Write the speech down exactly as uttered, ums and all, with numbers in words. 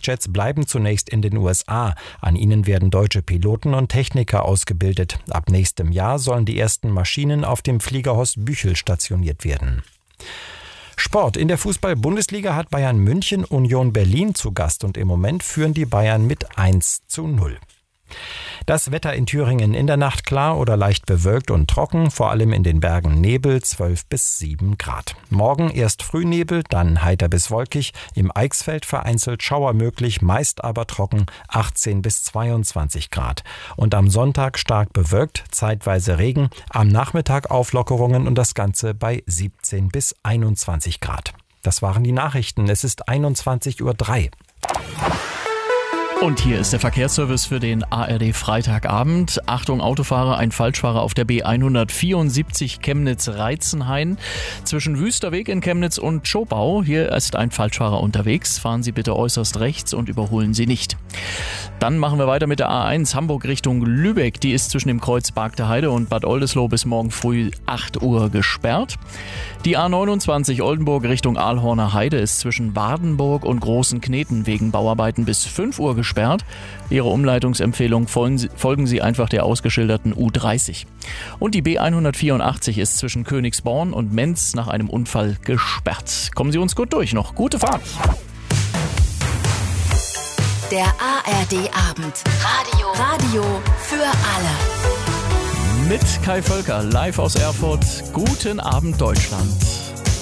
Privatjets bleiben zunächst in den U S A. An ihnen werden deutsche Piloten und Techniker ausgebildet. Ab nächstem Jahr sollen die ersten Maschinen auf dem Flieger Horst Büchel stationiert werden. Sport. In der Fußball-Bundesliga hat Bayern München Union Berlin zu Gast und im Moment führen die Bayern mit eins zu null. Das Wetter in Thüringen: in der Nacht klar oder leicht bewölkt und trocken, vor allem in den Bergen Nebel, zwölf bis sieben Grad. Morgen erst Frühnebel, dann heiter bis wolkig, im Eichsfeld vereinzelt Schauer möglich, meist aber trocken, achtzehn bis zweiundzwanzig Grad. Und am Sonntag stark bewölkt, zeitweise Regen, am Nachmittag Auflockerungen und das Ganze bei siebzehn bis einundzwanzig Grad. Das waren die Nachrichten. Es ist einundzwanzig Uhr drei. Und hier ist der Verkehrsservice für den A R D Freitagabend. Achtung Autofahrer, ein Falschfahrer auf der B hundertvierundsiebzig Chemnitz-Reitzenhain. Zwischen Wüsterweg in Chemnitz und Schopau. Hier ist ein Falschfahrer unterwegs. Fahren Sie bitte äußerst rechts und überholen Sie nicht. Dann machen wir weiter mit der A eins Hamburg Richtung Lübeck. Die ist zwischen dem Kreuz Bargter Heide und Bad Oldesloe bis morgen früh acht Uhr gesperrt. Die A neunundzwanzig Oldenburg Richtung Aalhorner Heide ist zwischen Wardenburg und Großen Kneten wegen Bauarbeiten bis fünf Uhr gesperrt. Ihre Umleitungsempfehlung folgen Sie, folgen Sie einfach der ausgeschilderten U dreißig. Und die B hundertvierundachtzig ist zwischen Königsborn und Menz nach einem Unfall gesperrt. Kommen Sie uns gut durch noch. Gute Fahrt! Der A R D-Abend. Radio. Radio für alle. Mit Kai Völker live aus Erfurt. Guten Abend, Deutschland.